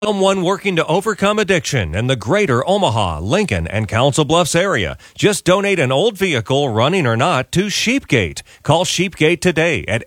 Someone working to overcome addiction in the greater Omaha, Lincoln, and Council Bluffs area. Just donate an old vehicle, running or not, to Sheepgate. Call Sheepgate today at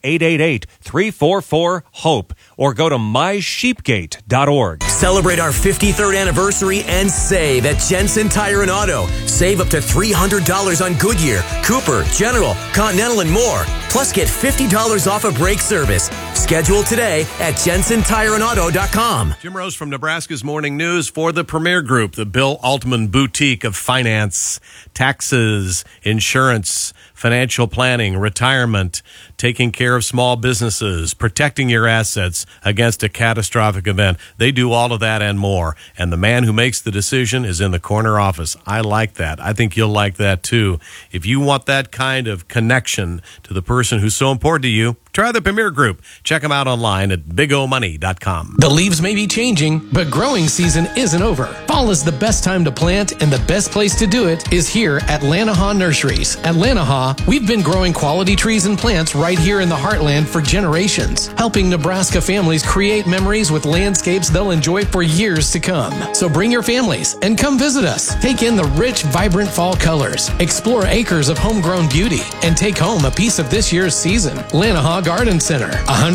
888-344-HOPE or go to mysheepgate.org. Celebrate our 53rd anniversary and save at Jensen Tire and Auto. Save up to $300 on Goodyear, Cooper, General, Continental, and more. Plus, get $50 off a brake service. Schedule today at jensentireandauto.com. Jim Rose from Nebraska's Morning News for the Premier Group, the Bill Altman Boutique of finance, taxes, insurance, financial planning, retirement, taking care of small businesses, protecting your assets against a catastrophic event. They do all of that and more. And the man who makes the decision is in the corner office. I like that. I think you'll like that too. If you want that kind of connection to the person who's so important to you, try the Premier Group. Check them out online at bigomoney.com. The leaves may be changing, but growing season isn't over. Fall is the best time to plant, and the best place to do it is here at Lanahaw Nurseries. At Lanahaw, we've been growing quality trees and plants right here in the heartland for generations, helping Nebraska families create memories with landscapes they'll enjoy for years to come. So bring your families and come visit us. Take in the rich, vibrant fall colors, explore acres of homegrown beauty, and take home a piece of this year's season. Lanahaw Garden Center,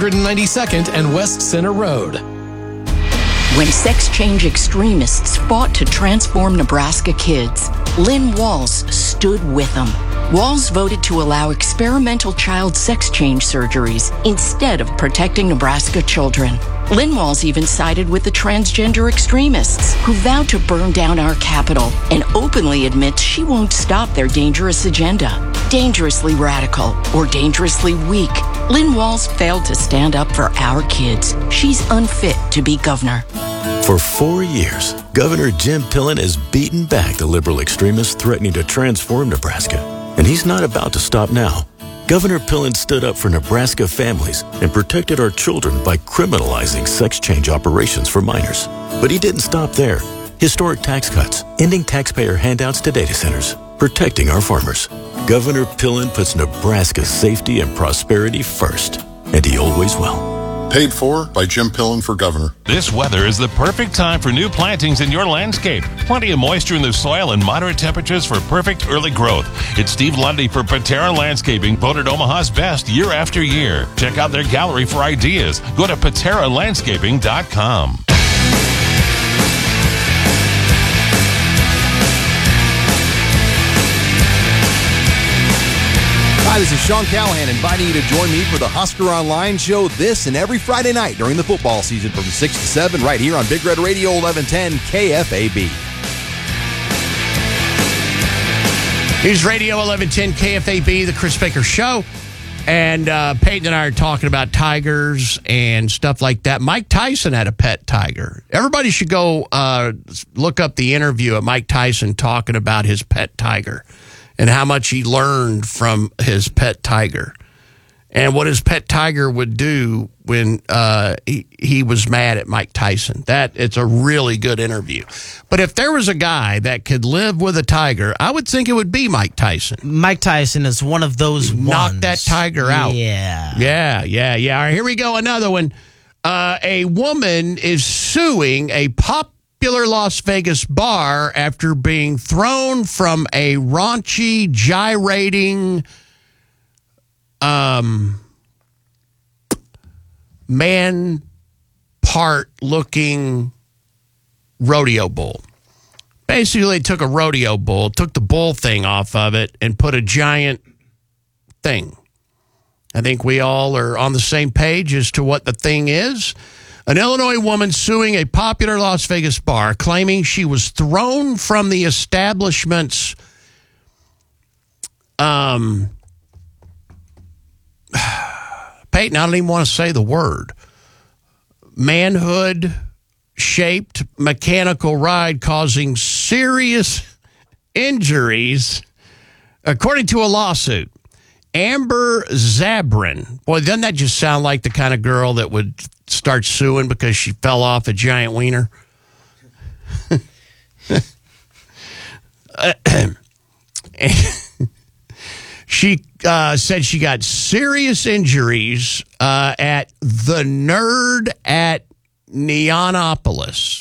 192nd and West Center Road. When sex change extremists fought to transform Nebraska kids, Lynn Walls stood with them. Walls voted to allow experimental child sex change surgeries instead of protecting Nebraska children. Lynn Walls even sided with the transgender extremists who vowed to burn down our capital and openly admits she won't stop their dangerous agenda. Dangerously radical or dangerously weak, Lynn Walls failed to stand up for our kids. She's unfit to be governor. For 4 years, Governor Jim Pillen has beaten back the liberal extremists threatening to transform Nebraska. And he's not about to stop now. Governor Pillen stood up for Nebraska families and protected our children by criminalizing sex change operations for minors. But he didn't stop there. Historic tax cuts, ending taxpayer handouts to data centers, protecting our farmers. Governor Pillen puts Nebraska's safety and prosperity first, and he always will. Paid for by Jim Pillen for governor. This weather is the perfect time for new plantings in your landscape. Plenty of moisture in the soil and moderate temperatures for perfect early growth. It's Steve Lundy for Patera Landscaping, voted Omaha's best year after year. Check out their gallery for ideas. Go to pateralandscaping.com. Hi, this is Sean Callahan inviting you to join me for the Husker Online show this and every Friday night during the football season from 6 to 7 right here on Big Red Radio 1110 KFAB. Here's Radio 1110 KFAB, the Chris Baker Show. And Peyton and I are talking about tigers and stuff like that. Mike Tyson had a pet tiger. Everybody should go look up the interview of Mike Tyson talking about his pet tiger and how much he learned from his pet tiger and what his pet tiger would do when he was mad at Mike Tyson. It's a really good interview. But if there was a guy that could live with a tiger, I would think it would be Mike Tyson. Mike Tyson is one of those ones. Knock that tiger out. Yeah. Yeah. All right, here we go. Another one. A woman is suing a popular Las Vegas bar after being thrown from a raunchy, gyrating man part looking rodeo bull. Basically, they took a rodeo bull, took the bull thing off of it, and put a giant thing. I think we all are on the same page as to what the thing is. An Illinois woman suing a popular Las Vegas bar, claiming she was thrown from the establishment's Peyton, I don't even want to say the word. Manhood-shaped mechanical ride causing serious injuries, according to a lawsuit. Amber Zabrin. Boy, doesn't that just sound like the kind of girl that would start suing because she fell off a giant wiener? She said she got serious injuries at the Nerd at Neonopolis.